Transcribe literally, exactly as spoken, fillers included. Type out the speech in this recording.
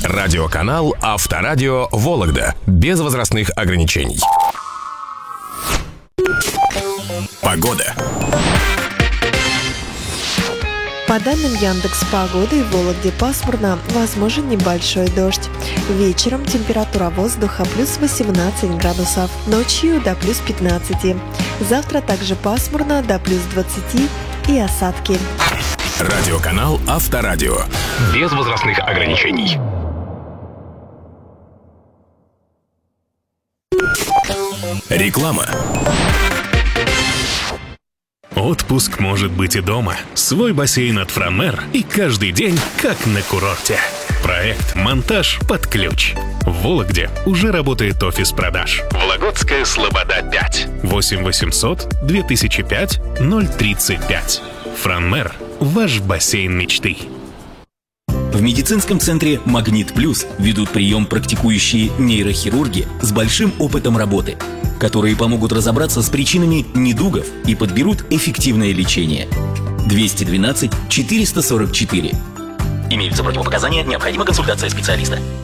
Радиоканал Авторадио Вологда. Без возрастных ограничений. Погода. По данным Яндекс.Погоды, в Вологде пасмурно, возможен небольшой дождь. Вечером температура воздуха плюс восемнадцать градусов, ночью до плюс пятнадцать. Завтра также пасмурно, до плюс двадцать и осадки. Радиоканал Авторадио. Без возрастных ограничений. Реклама. Отпуск может быть и дома. Свой бассейн от Франмер и каждый день как на курорте. Проект «Монтаж под ключ». В Вологде уже работает офис продаж. Вологодская Слобода пять. восемь восемьсот две тысячи пять ноль тридцать пять. Франмер – ваш бассейн мечты. В медицинском центре «Магнит Плюс» ведут прием практикующие нейрохирурги с большим опытом работы, которые помогут разобраться с причинами недугов и подберут эффективное лечение. двести двенадцать четыреста сорок четыре. Имеются противопоказания, необходима консультация специалиста.